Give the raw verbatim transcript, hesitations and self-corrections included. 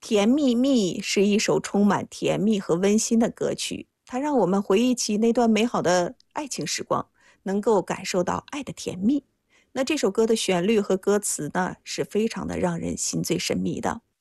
甜蜜蜜是一首充满甜蜜和温馨的歌曲，它让我们回忆起那段美好的爱情时光，能够感受到爱的甜蜜。那这首歌的旋律和歌词呢，是非常的让人心醉神迷的。